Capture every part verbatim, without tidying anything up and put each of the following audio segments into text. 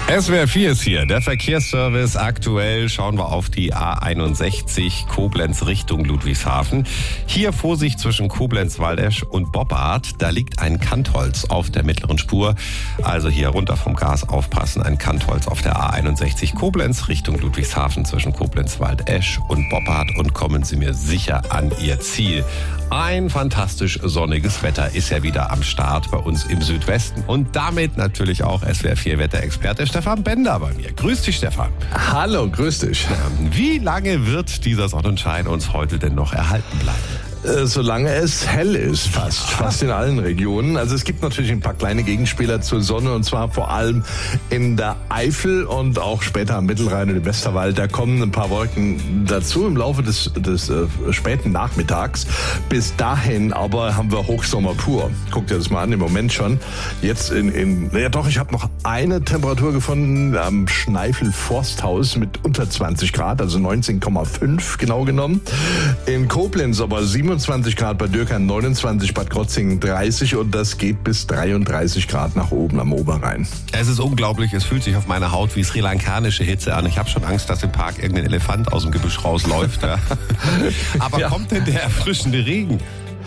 S W R vier ist hier, der Verkehrsservice. Aktuell schauen wir auf die A einundsechzig Koblenz Richtung Ludwigshafen. Hier Vorsicht zwischen Koblenz-Waldesch und Boppard. Da liegt ein Kantholz auf der mittleren Spur. Also hier runter vom Gas aufpassen. Ein Kantholz auf der A einundsechzig Koblenz Richtung Ludwigshafen zwischen Koblenz-Waldesch und Boppard. Und kommen Sie mir sicher an Ihr Ziel. Ein fantastisch sonniges Wetter ist ja wieder am Start bei uns im Südwesten. Und damit natürlich auch S W R vier Wetterexperte Stefan Bender bei mir. Grüß dich, Stefan. Hallo, grüß dich. Wie lange wird dieser Sonnenschein uns heute denn noch erhalten bleiben? Solange es hell ist, fast. Fast in allen Regionen. Also es gibt natürlich ein paar kleine Gegenspieler zur Sonne, und zwar vor allem in der Eifel und auch später am Mittelrhein und im Westerwald. Da kommen ein paar Wolken dazu im Laufe des, des äh, späten Nachmittags. Bis dahin aber haben wir Hochsommer pur. Guck dir das mal an, im Moment schon. Jetzt in, in ja doch, ich habe noch eine Temperatur gefunden am Schneifel-Forsthaus mit unter zwanzig Grad, also neunzehn Komma fünf genau genommen. In Koblenz aber siebenundzwanzig Grad, bei Dürkheim neunundzwanzig, Bad Krotzingen dreißig, und das geht bis dreiunddreißig Grad nach oben am Oberrhein. Es ist unglaublich, es fühlt sich auf meiner Haut wie sri-lankanische Hitze an. Ich habe schon Angst, dass im Park irgendein Elefant aus dem Gebüsch rausläuft. Ja. Aber ja. Kommt denn der erfrischende Regen?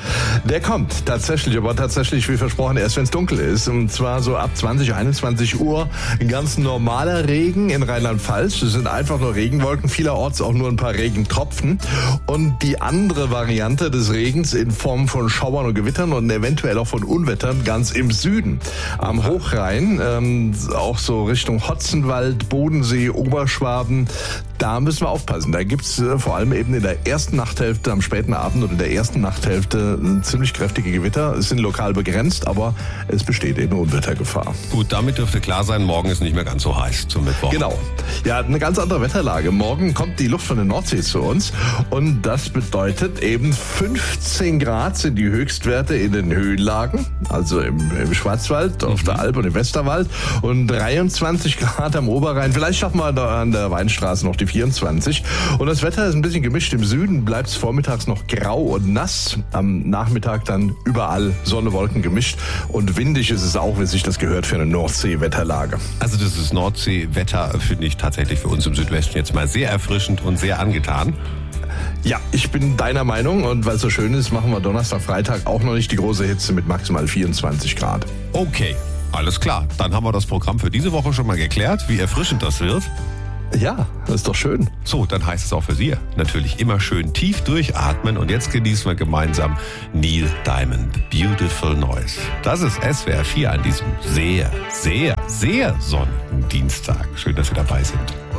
Der kommt tatsächlich, aber tatsächlich wie versprochen erst, wenn es dunkel ist. Und zwar so ab zwanzig, einundzwanzig Uhr ein ganz normaler Regen in Rheinland-Pfalz. Das sind einfach nur Regenwolken, vielerorts auch nur ein paar Regentropfen. Und die andere Variante des Regens in Form von Schauern und Gewittern und eventuell auch von Unwettern ganz im Süden. Am Hochrhein, ähm, auch so Richtung Hotzenwald, Bodensee, Oberschwaben. Da müssen wir aufpassen. Da gibt's äh, vor allem eben in der ersten Nachthälfte, am späten Abend und in der ersten Nachthälfte ziemlich kräftige Gewitter. Es sind lokal begrenzt, aber es besteht eben Unwettergefahr. Gut, damit dürfte klar sein, morgen ist nicht mehr ganz so heiß zum Mittwoch. Genau. Ja, eine ganz andere Wetterlage. Morgen kommt die Luft von der Nordsee zu uns, und das bedeutet eben fünfzehn Grad sind die Höchstwerte in den Höhenlagen, also im, im Schwarzwald, auf der Alp und im Westerwald, und dreiundzwanzig Grad am Oberrhein. Vielleicht schaffen wir da an der Weinstraße noch die vierundzwanzig. Und das Wetter ist ein bisschen gemischt. Im Süden bleibt es vormittags noch grau und nass. Am Nachmittag dann überall Sonne, Wolken gemischt. Und windig ist es auch, wie sich das gehört, für eine Nordsee-Wetterlage. Also das ist Nordsee-Wetter, finde ich tatsächlich für uns im Südwesten jetzt mal sehr erfrischend und sehr angetan. Ja, ich bin deiner Meinung, und weil es so schön ist, machen wir Donnerstag, Freitag auch noch nicht die große Hitze mit maximal vierundzwanzig Grad. Okay, alles klar. Dann haben wir das Programm für diese Woche schon mal geklärt, wie erfrischend das wird. Ja, das ist doch schön. So, dann heißt es auch für Sie natürlich immer schön tief durchatmen, und jetzt genießen wir gemeinsam Neil Diamond, Beautiful Noise. Das ist S W R vier an diesem sehr, sehr, sehr sonnigen Dienstag. Schön, dass Sie dabei sind.